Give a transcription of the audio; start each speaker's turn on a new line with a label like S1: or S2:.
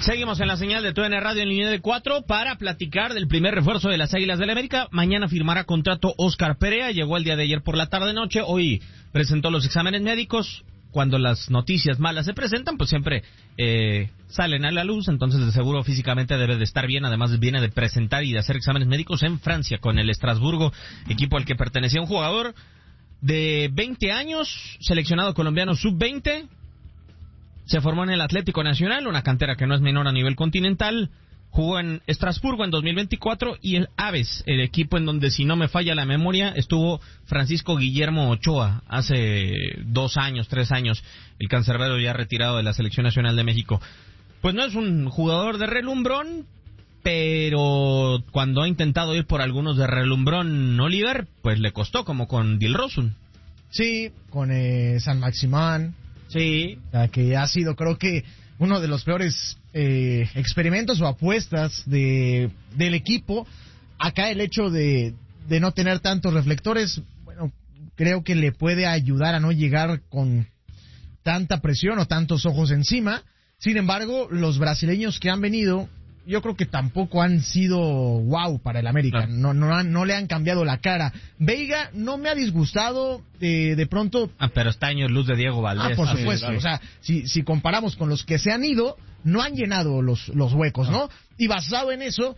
S1: Seguimos en la señal de TUDN Radio en línea de 4 para platicar del primer refuerzo de las Águilas del América. Mañana firmará contrato Óscar Perea, llegó el día de ayer por la tarde-noche, hoy presentó los exámenes médicos. Cuando las noticias malas se presentan, pues siempre salen a la luz, entonces de seguro físicamente debe de estar bien. Además viene de presentar y de hacer exámenes médicos en Francia con el Estrasburgo, equipo al que pertenecía un jugador de 20 años, seleccionado colombiano sub-20. Se formó en el Atlético Nacional, una cantera que no es menor a nivel continental. Jugó en Estrasburgo en 2024 y el Aves, el equipo en donde, si no me falla la memoria, estuvo Francisco Guillermo Ochoa hace 2 años, 3 años, el cancerbero ya retirado de la Selección Nacional de México. Pues no es un jugador de relumbrón, pero cuando ha intentado ir por algunos de relumbrón Oliver, pues le costó, como con Dilrosun.
S2: Sí, con San Maximán.
S1: Sí.
S2: O sea, que ha sido, creo que, uno de los peores experimentos o apuestas del equipo. Acá el hecho de no tener tantos reflectores, bueno, creo que le puede ayudar a no llegar con tanta presión o tantos ojos encima. Sin embargo, los brasileños que han venido, yo creo que tampoco han sido wow para el América. No le han cambiado la cara. Veiga no me ha disgustado de pronto.
S1: Pero está años luz de Diego Valdés.
S2: Por supuesto. Sí. O sea, si comparamos con los que se han ido, no han llenado los huecos, ¿no? Y basado en eso,